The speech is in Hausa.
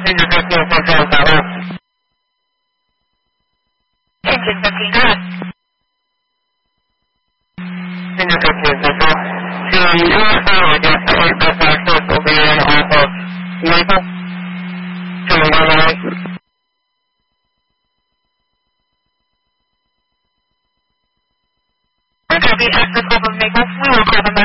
Engine 15, go ahead. Copy, access off of Maple. We will call them back.